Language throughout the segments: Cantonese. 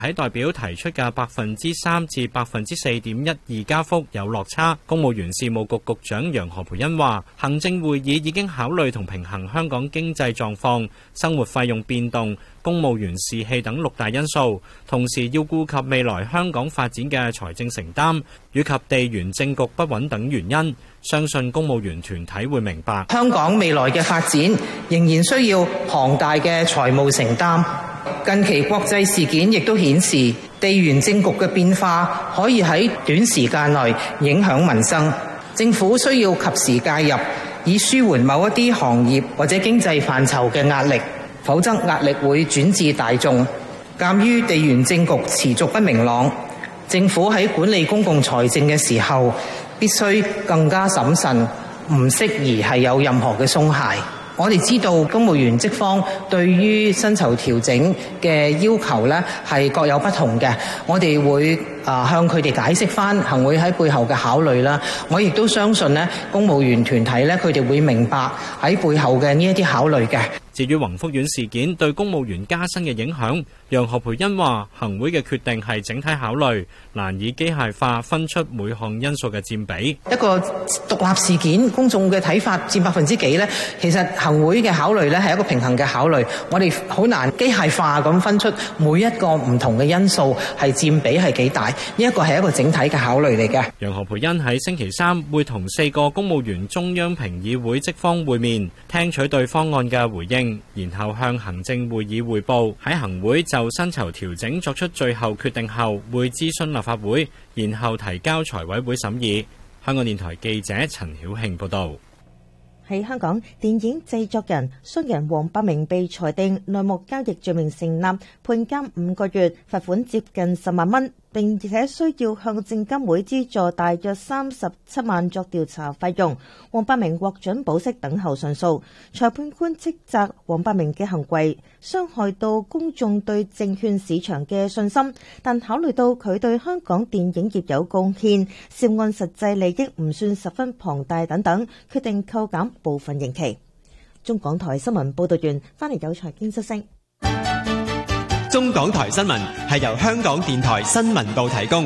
喺代表提出嘅3%至4.12%加幅有落差。公務員事務局局長楊何蓓茵話，行政會議已經考慮同平衡香港經濟狀況、生活費用變動、公務員士氣等6大因素，同時要顧及未來香港發展嘅財政承擔，以及地緣政局不穩等原因。相信公務員團體會明白， 香港未來嘅發展仍然需要龐大嘅財務承擔。近期國際事件亦都顯示，地緣政局嘅變化可以喺短時間內影響民生。政府需要及時介入，以舒緩某一啲行業或者經濟範疇嘅壓力，否則壓力會轉至大眾。鑑於地緣政局持續不明朗，政府喺管理公共財政嘅時候必須更加審慎，唔適宜係有任何嘅鬆懈。我哋知道公務員職方對於薪酬調整嘅要求呢係各有不同嘅，我哋會向佢哋解釋返行會喺背後嘅考慮啦。我亦都相信呢公務員團體呢，佢哋會明白喺背後嘅呢一啲考慮嘅。 至於宏福苑事件對公務員加薪嘅影響，楊何蓓茵話：行會嘅決定係整體考慮，難以機械化分出每項因素嘅佔比。 一個獨立事件，公眾嘅睇法佔幾%呢？其實行會嘅考慮呢係一個平衡嘅考慮，我哋好難機械化咁分出每一個唔同嘅因素係佔比係幾大，呢一個係一個整體嘅考慮嚟嘅。 楊何蓓茵喺星期三會同4個公務員中央評議會職方會面，聽取對方案嘅回應，然後向行政會議匯報。喺行會就薪酬調整作出最後決定後，會諮詢立法會，然後提交財委會審議。香港電台記者陳曉慶報道。 喺香港，電影製作人、商人黃百鳴被裁定內幕交易罪名成立，判監5個月，罰款接近10萬蚊，並且需要向證監會資助大約37萬作調查費用。黃百鳴獲准保釋等候上訴。裁判官斥責黃百鳴嘅行為傷害到公眾對證券市場嘅信心，但考慮到佢對香港電影業有貢獻，涉案實際利益唔算十分龐大等等，決定扣減部分刑期。中港台新聞報道完，翻嚟有財經消息。 中港台新聞係由香港電台新聞部提供。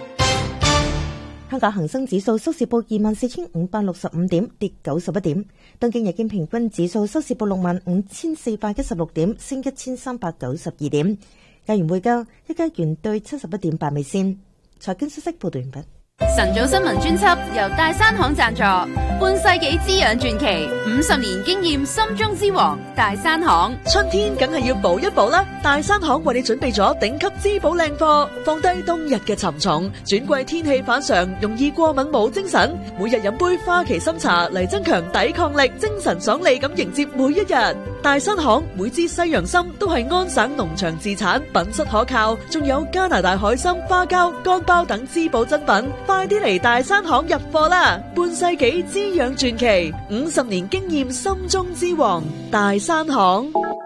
香港恒生指數收市報24,565點，跌91點。東京日經平均指數收市報65,416點，升1392點。加元匯價，一加元兌71.8美仙。財經消息報道完畢。 晨早新聞專輯由大山行贊助，半世紀滋養傳奇，50年經驗心中之王大山行。 春天梗係要補一補啦，大山行為你準備咗頂級滋補靚貨，放低冬日嘅沉重，轉季天氣反常，容易過敏冇精神，每日飲杯花旗參茶嚟增強抵抗力，精神爽利咁迎接每一日。大山行每支西洋參都係安省農場自產，品質可靠，仲有加拿大海參、花膠、乾包等滋補珍品。快啲嚟大山行入貨啦！半世紀滋養傳奇，50年經驗心中之王，大山行。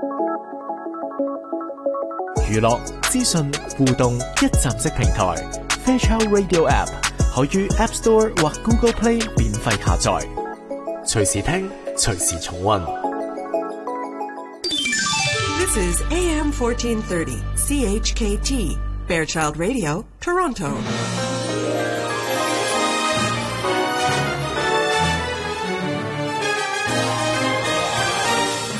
娛樂、資訊、互動一站式平台 Fairchild Radio App 可於 App Store 或 Google Play 免費下載，隨時聽，隨時重溫。 This is AM 1430 CHKT Fairchild Radio Toronto.